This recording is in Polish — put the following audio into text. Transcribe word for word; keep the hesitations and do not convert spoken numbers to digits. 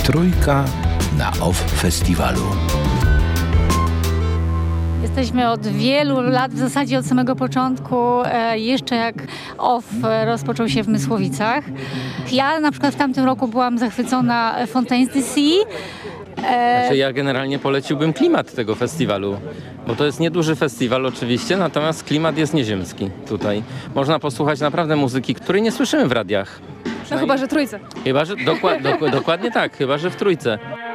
Trójka na Off Festiwalu. Jesteśmy od wielu lat, w zasadzie od samego początku, e, jeszcze jak Off rozpoczął się w Mysłowicach. Ja na przykład w tamtym roku byłam zachwycona Fontaines D C. E... Znaczy ja generalnie poleciłbym klimat tego festiwalu, bo to jest nieduży festiwal oczywiście, natomiast klimat jest nieziemski tutaj. Można posłuchać naprawdę muzyki, której nie słyszymy w radiach. No chyba, że Trójce. Chyba, że dokład, dok, dokładnie tak, chyba, że w Trójce.